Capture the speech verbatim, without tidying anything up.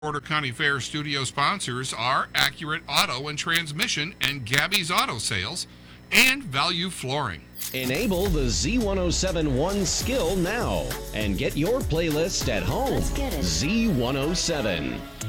Porter County Fair studio sponsors are Accurate Auto and Transmission and Gabby's Auto Sales and Value Flooring. Enable the Z ten seventy-one skill now and get your playlist at home. Let's get it. Z ten seventy-one.